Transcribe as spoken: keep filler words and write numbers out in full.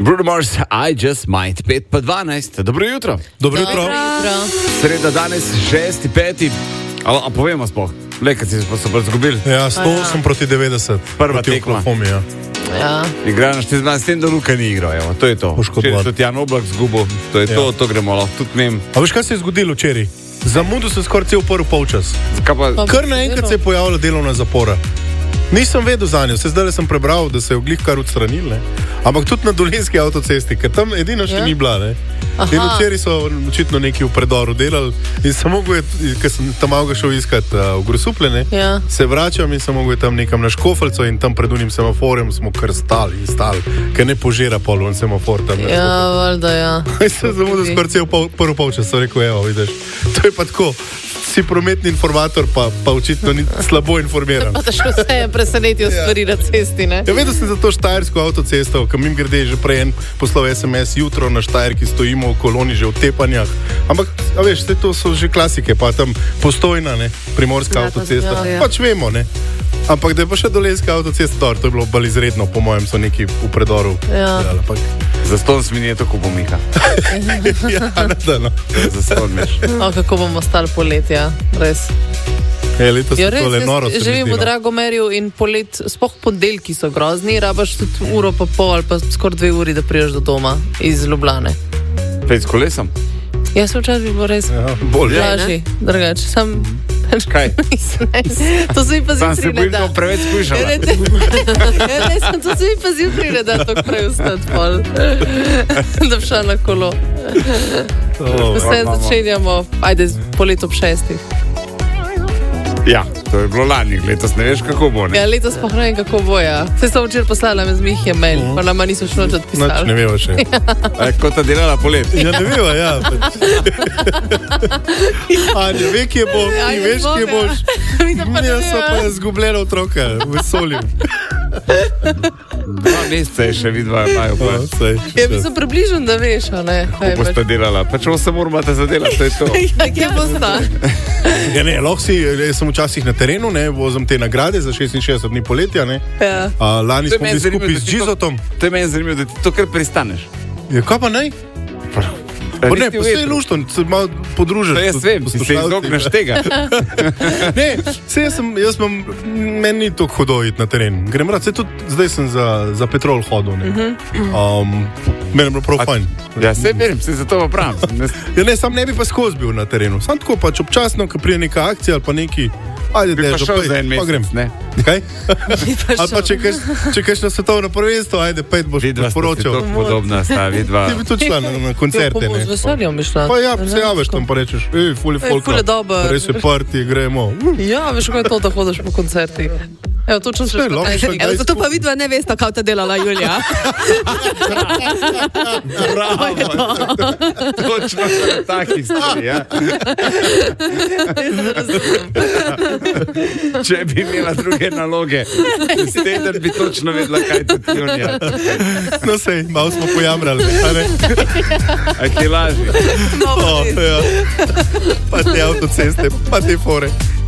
Bruno Mars, I just might, pet pa dvanajst. Dobro jutro. Dobro jutro. Sreda danes, šesti, peti. A, a povemo spoh, le, kad si se pa zgubili. Ja, sto osem proti devetdeset. Prva tekma. Oklahomi, ja. Ja. Igra na štiri dvanajst, s tem, da Luka ni igral, evo, to je to. Poškodovan. Tudi Jan Oblak zgubo, to je Ja. to, to gremo lahko tudi mem. A veš, kaj se je zgodilo včeraj? Zamudil sem skoraj cel prvi polčas. Zakaj pa, Kar naenkrat se je pojavila delovna zapora. Nisem vedel za njo, se zdaj sem prebral, da se je oglih kar odstranil, ne? Ampak tudi na Dolenjski avtocesti, ker tam edino še Ja. ni bila, ne? Aha. In včeraj so očitno neki v predoru delali in sem mogel, ker sem tam malo šel iskat uh, v Grosuplje, ne? Ja. Se vračam in sem mogel tam nekam na Škofeljco in tam pred unim semaforjem smo kar stali in stali, ker ne požira pol on semafor tam. Ja, valjda, ja. In sem zamudil skoraj cel pol, prvi polčas, sem rekel, evo, vidiš, to je pa tako. Si prometni informator, pa, pa očitno ni slabo informiran. Pa da še vse je presenetijo stvari na cesti, ne? Ja, vedel sem za to štajersko avtocesto, kam jim grede že prej en poslal es em es, jutro na Štajerki stojimo v koloni že v tepanjah. Ampak, a veš, to so že klasike, pa tam Postojna, ne, Primorska Ja, avtocesta, ja, ja. pač vemo, ne. Ampak da je pa še Dolenjska avtocesta, dobro, to je bilo bolj izredno, po mojem so neki v predoru. Ja. delali, ampak, za ston mi je tako pomiha. ja, da, no. Za ston miš. O, kako bomo stali poletja, res. Je, letos Ja, je res, tole noro. se mi živim zdi, v no. Dragomerju in polet, spoh ponedeljki so grozni, rabaš tudi uro pa pol ali pa skoraj dve uri, da priješ do doma iz Ljubljane. Pet s kolesom? Jaz sem včasih bi bilo res Ja, bolje. lažji, drugače. Sam, Kaj? to se mi pa Sam se zjutraj ne bojim, da. da bom preveč Ja, skušala. ne, ne, ja, ne, sem to se mi pa zjutraj ne da tako prej vstati pol, da bi šla na kolo. Oh, Vse začenjamo, ajde, polet ob šestih. Ja, to je bilo lani, letos ne veš, kako bo, ne? Ja, letos pa ne vem, kako bo, ja. Se sem včeraj poslala med Mihje mail, pa nama niso še noč Noč ne odpisali. veva še. A, kot ta delala polet. Ja, ne veva, ja. Pač. Anja, ve, kje bo, Ja, ti jaz veš, bom, kje ja. boš. Vidim pa, da Jaz sem ne, pa ja. izgubljena otroka, vesolim. Dva meseca je še vidva, imajo pa. No, sej, Ja, mislim približno, da veš, a ne. Kaj Kako boste delala? Pač osem ur imate za delati, to je to. Ja, kje bo sta? Ja, ne, lahko si, jaz sem včasih na terenu, ne, vozim te nagrade za šestinšestdeset dni poletja, ne. Ja. A, lani To je smo meni bili zanimivo, skupaj da z ti to- Džizotom. To je meni zanimivo, da ti to kar pristaneš. Ja, kaj pa ne? Pa ne, pa se je luštno, se malo podružiš. To jaz s- vem, si se poslušalci. izogneš tega. Ne, se jaz sem, jaz imam, meni ni tako hudo iti na teren. Grem rad, se tudi zdaj sem za, za petrol hodil, ne. Um, meni je bilo prav fajn. Ja, se vem, se zato pa pravim. Ne- Ja, ne, sam ne bi pa skozi bil na terenu. Sam tako pač občasno, ko prije neka akcija ali pa neki, ajde, Bi pa dežo, šel pej, za en pa grem. mesec, ne? Kaj? pa Ali pa če kaš, če kaš na svetovno prvenstvo, ajde, pet boš Vidva sta si poročal. tako podobna, sta vidva. Ti bi tudi šla na, na Ja, koncerte, pa ne. z veseljem bi šla. Pa ja, se javiš tam pa rečeš, ej, ful je Ej, folka, ful je dober. res je party, gremo. Ja, veš, kako je to, da hodiš po koncertih. Evo, točno Saj, še lahko petnajst še dni. Evo, zato pa vidva ne veste, kako ta delala Julija. Točno na takih stvari, ja. Če bi imela druge naloge, s teden bi točno vedela, kaj ti je Junija. No sej, malo smo pojamrali, a ne? A ti laži. O, ja. Pa te avtoceste, pa te fore.